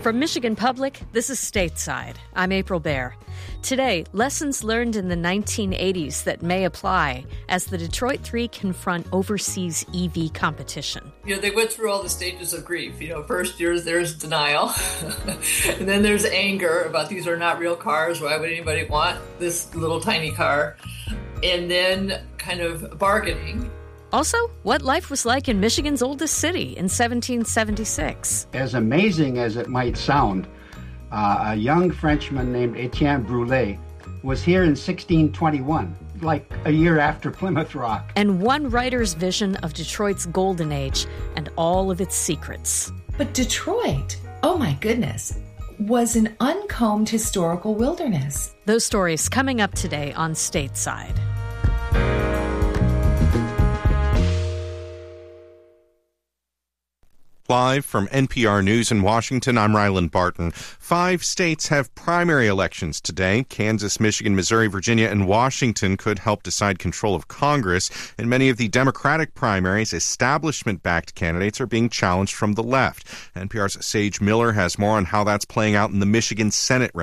From Michigan Public, this is Stateside. I'm April Baer. Today, lessons learned in the 1980s that may apply as the Detroit Three confront overseas EV competition. They went through all the stages of grief. First there's denial, and then there's anger about these are not real cars. Why would anybody want this little tiny car? And then kind of bargaining. Also, what life was like in Michigan's oldest city in 1776. As amazing as it might sound, a young Frenchman named Etienne Brulé was here in 1621, like a year after Plymouth Rock. And one writer's vision of Detroit's golden age and all of its secrets. But Detroit, oh my goodness, was an uncombed historical wilderness. Those stories coming up today on Stateside. Live from NPR News in Washington, I'm Ryland Barton. 5 states have primary elections today. Kansas, Michigan, Missouri, Virginia, and Washington could help decide control of Congress. In many of the Democratic primaries, establishment-backed candidates are being challenged from the left. NPR's Sage Miller has more on how that's playing out in the Michigan Senate race.